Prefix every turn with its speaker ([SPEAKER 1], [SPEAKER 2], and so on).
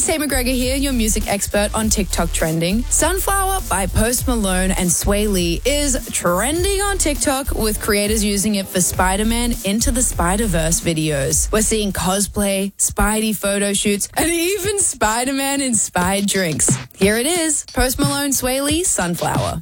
[SPEAKER 1] It's Tate McGregor here, your music expert on TikTok trending. Sunflower by Post Malone and Sway Lee is trending on TikTok, with creators using it for Spider-Man Into the Spider-Verse videos. We're seeing cosplay, Spidey photo shoots, and even Spider-Man inspired drinks. Here it is, Post Malone, Sway Lee, Sunflower.